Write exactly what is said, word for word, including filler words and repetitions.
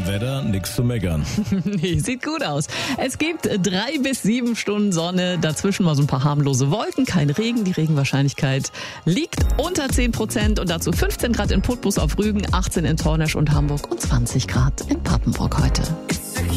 Wetter, nix zu meckern. Nee, sieht gut aus. Es gibt drei bis sieben Stunden Sonne, dazwischen mal so ein paar harmlose Wolken, kein Regen. Die Regenwahrscheinlichkeit liegt unter zehn Prozent und dazu fünfzehn Grad in Putbus auf Rügen, achtzehn in Tornesch und Hamburg und zwanzig Grad in Papenburg heute.